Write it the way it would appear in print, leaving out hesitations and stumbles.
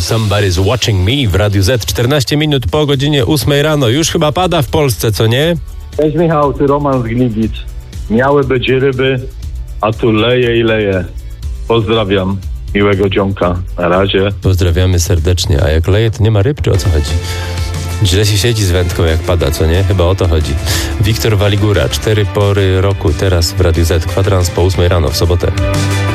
Somebody's Watching Me w Radiu Z. 14 minut po godzinie 8 rano. Już chyba pada w Polsce, co nie? Cześć Michał, tu Roman z Gliwic. Miały być ryby, a tu leje i leje. Pozdrawiam, miłego dzionka. Na razie. Pozdrawiamy serdecznie. A jak leje, to nie ma ryb, czy o co chodzi? Źle się siedzi z wędką, jak pada, co nie? Chyba o to chodzi. Wiktor Waligura, 4 pory roku, teraz w Radiu Z, kwadrans po 8 rano w sobotę.